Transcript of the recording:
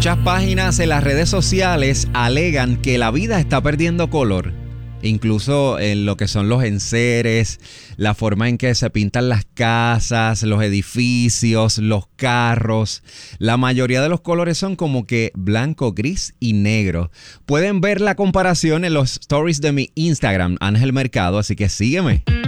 Muchas páginas en las redes sociales alegan que la vida está perdiendo color. Incluso en lo que son los enseres, la forma en que se pintan las casas, los edificios, los carros. La mayoría de los colores son como que blanco, gris y negro. Pueden ver la comparación en los stories de mi Instagram, Ángel Mercado, así que sígueme.